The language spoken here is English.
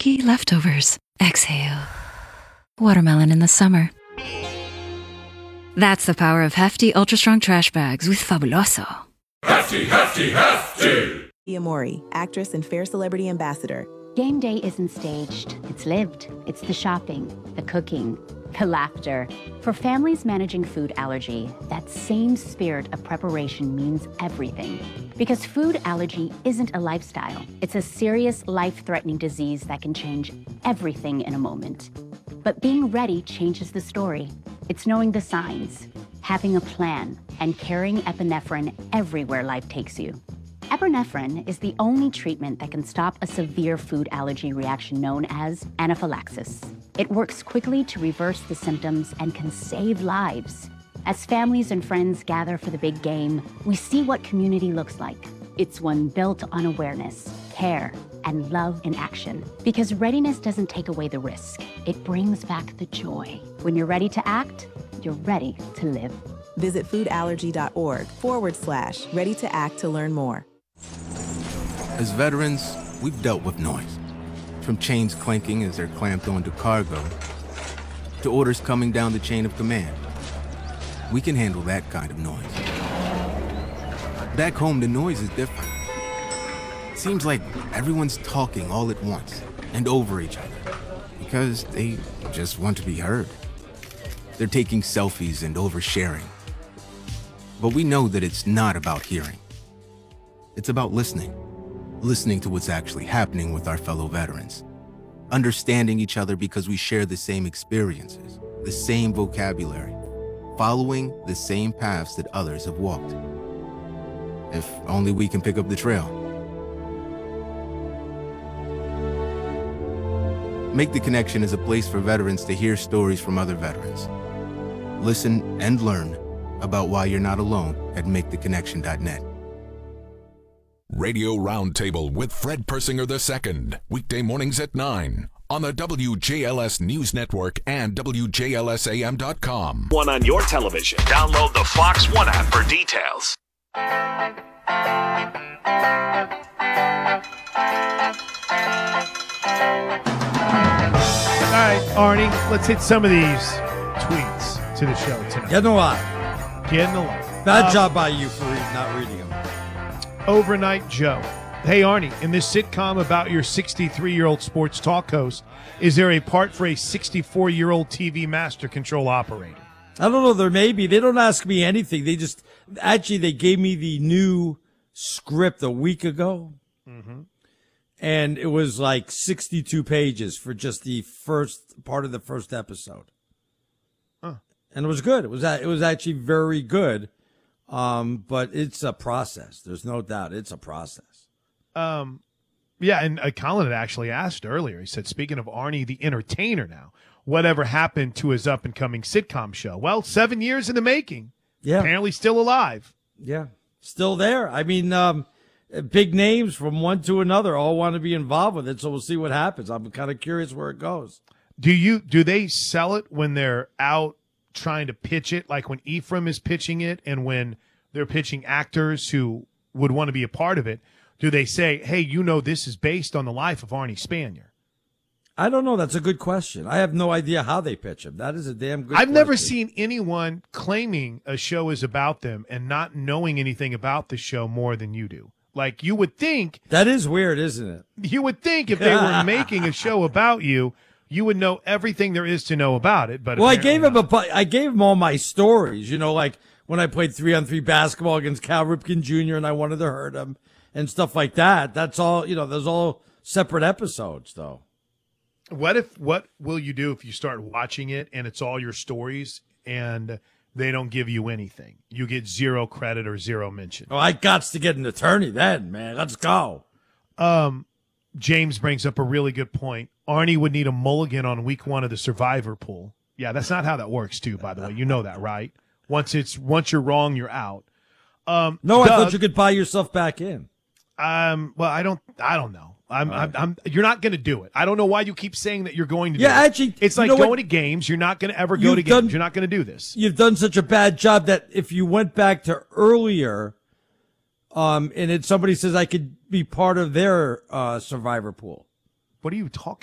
sticky leftovers. Exhale. Watermelon in the summer. That's the power of hefty, ultra-strong trash bags with Fabuloso. Hefty, hefty, hefty! Amori, actress and Fair Celebrity Ambassador. Game day isn't staged. It's lived. It's the shopping, the cooking, the laughter. For families managing food allergy, that same spirit of preparation means everything. Because food allergy isn't a lifestyle. It's a serious, life-threatening disease that can change everything in a moment. But being ready changes the story. It's knowing the signs, having a plan, and carrying epinephrine everywhere life takes you. Epinephrine is the only treatment that can stop a severe food allergy reaction known as anaphylaxis. It works quickly to reverse the symptoms and can save lives. As families and friends gather for the big game, we see what community looks like. It's one built on awareness, care, and love in action. Because readiness doesn't take away the risk. It brings back the joy. When you're ready to act, you're ready to live. Visit foodallergy.org/ready to act to learn more. As veterans, we've dealt with noise. From chains clanking as they're clamped onto cargo, to orders coming down the chain of command. We can handle that kind of noise. Back home, the noise is different. It seems like everyone's talking all at once and over each other because they just want to be heard. They're taking selfies and oversharing. But we know that it's not about hearing. It's about listening to what's actually happening with our fellow veterans, understanding each other because we share the same experiences, the same vocabulary, following the same paths that others have walked. If only we can pick up the trail. Make the Connection is a place for veterans to hear stories from other veterans. Listen and learn about why you're not alone at maketheconnection.net. Radio Roundtable with Fred Persinger II. Weekday mornings at 9 on the WJLS News Network and WJLSAM.com. One on your television. Download the Fox One app for details. All right, Arnie, let's hit some of these tweets to the show tonight. Getting a lot. Bad job by you for not reading them. Overnight Joe. Hey, Arnie, in this sitcom about your 63-year-old sports talk host, is there a part for a 64-year-old TV master control operator? I don't know. There may be. They don't ask me anything. They gave me the new script a week ago. Mm-hmm. And it was like 62 pages for just the first part of the first episode. Huh. And it was good. It was actually very good. But it's a process. There's no doubt. It's a process. Yeah, and Colin had actually asked earlier. He said, speaking of Arnie the entertainer now, whatever happened to his up-and-coming sitcom show? Well, 7 years in the making. Yeah. Apparently still alive. Yeah, still there. I mean, big names from one to another all want to be involved with it, so we'll see what happens. I'm kind of curious where it goes. Do they sell it when they're out trying to pitch it, like when Ephraim is pitching it and when they're pitching actors who would want to be a part of it? Do they say, hey, this is based on the life of Arnie Spanier? I don't know. That's a good question. I have no idea how they pitch him. That is a damn good question. I've never seen anyone claiming a show is about them and not knowing anything about the show more than you do. Like, you would think. That is weird, isn't it? You would think if they were making a show about you, you would know everything there is to know about it. But I gave him all my stories, like when I played 3-on-3 basketball against Cal Ripken Jr. and I wanted to hurt him and stuff like that. That's all, there's all separate episodes, though. What will you do if you start watching it and it's all your stories and they don't give you anything? You get zero credit or zero mention. Oh, I got to get an attorney then, man. Let's go. James brings up a really good point. Arnie would need a mulligan on week 1 of the Survivor pool. Yeah, that's not how that works, too, by the way. You know that, right? Once you're wrong, you're out. No, Doug, I thought you could buy yourself back in. Well, I don't know. You're not going to do it. I don't know why you keep saying that you're going to do it. Yeah, actually, it's like going to games. You're not going to ever go to games. You're not going to do this. You've done such a bad job that if you went back to earlier, and somebody says I could be part of their Survivor pool. What are you talking